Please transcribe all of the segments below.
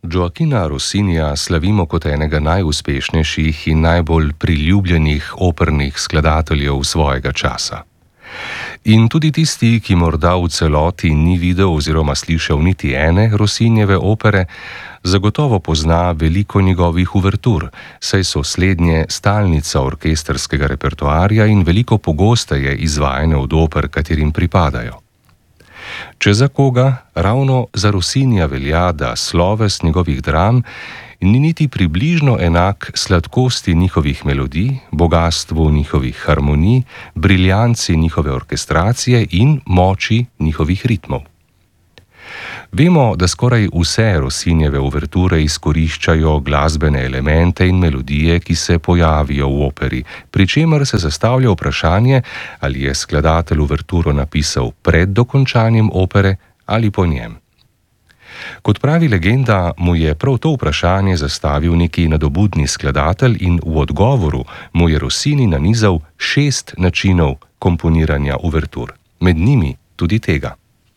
Gioachina Rossinija slavimo kot enega najuspešnejših in najbolj priljubljenih opernih skladateljev svojega časa. In tudi tisti, ki morda v celoti ni videl oziroma slišal niti ene Rossinijeve opere, zagotovo pozna veliko njegovih uvertur, saj so slednje stalnica orkestrskega repertoarja in veliko pogosteje izvajane od oper, katerim pripadajo. Če za koga, ravno za Rossinija velja, da sloves njegovih dram ni niti približno enak sladkosti njihovih melodij, bogastvu njihovih harmonij, briljanci njihove orkestracije in moči njihovih ritmov. Vemo, da skoraj vse Rossinijeve uverture izkoriščajo glasbene elemente in melodije, ki se pojavijo v operi, pri čemer se zastavlja vprašanje, ali je skladatelj uverturo napisal pred dokončanjem opere ali po njem. Kot pravi legenda, mu je prav to vprašanje zastavil neki nadobudni skladatelj in v odgovoru mu je Rossini nanizal 6 načinov komponiranja uvertur, med njimi tudi tega.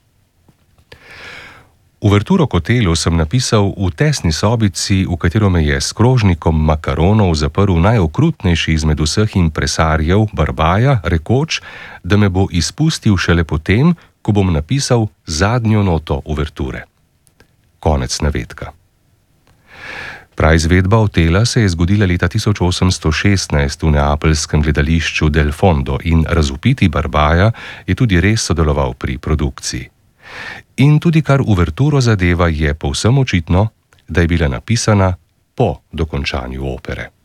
Uverturo k Otelu sem napisal v tesni sobici, v katero me je s krožnikom makaronov zaprl najokrutnejši izmed vseh impresarjev Barbaja, rekoč, da me bo izpustil šele potem, ko bom napisal zadnjo noto uverture. Konec navedka. Praizvedba Otela se je zgodila leta 1816 v neapeljskem gledališču Del Fondo in razvpiti Barbaja je tudi res sodeloval pri produkciji. In tudi kar uverturo zadeva, je povsem očitno, da je bila napisana po dokončanju opere.